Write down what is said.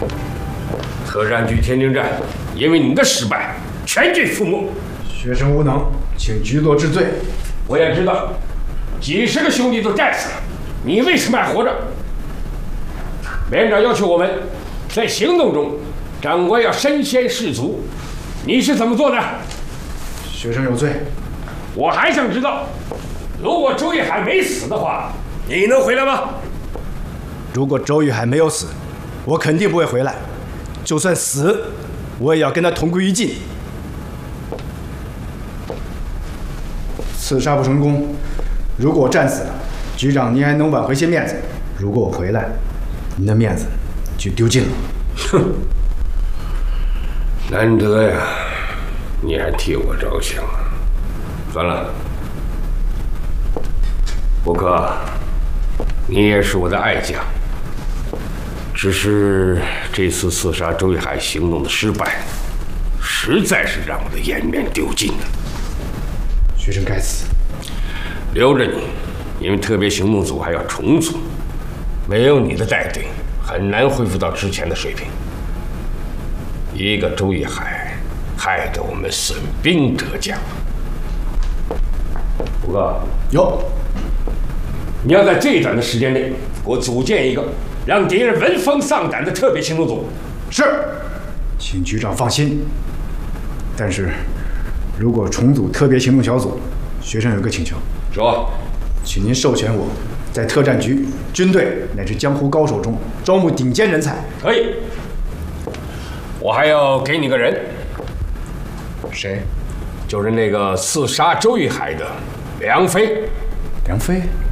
特战局天津站因为你的失败，全军覆没。 学生无能，请局座治罪。 我也知道，几十个兄弟都战死了，你为什么还活着？连长要求我们在行动中，长官要身先士卒，你是怎么做的？ 学生有罪。 我还想知道，如果周玉海没死的话，你能回来吗？ 如果周玉海没有死，我肯定不会回来。就算死，我也要跟他同归于尽。刺杀不成功，如果我战死了，局长您还能挽回些面子；如果我回来，您的面子就丢尽了。 哼，难得呀，你还替我着想啊！算了，伯克，你也是我的爱将。只是这次刺杀周玉海行动的失败，实在是让我的颜面丢尽了。 学生该死， 留着你，因为特别行动组还要重组，没有你的带队，很难恢复到之前的水平。一个周玉海，害得我们损兵折将。不过有， 你要在最短的时间内给我组建一个让敌人闻风丧胆的特别行动组。 是，请局长放心。但是，如果重组特别行动小组，学生有个请求。 说， 请您授权我在特战局、军队乃至江湖高手中招募顶尖人才。 可以。我还要给你个人。 谁？ 就是那个刺杀周玉海的梁飞。 梁飞？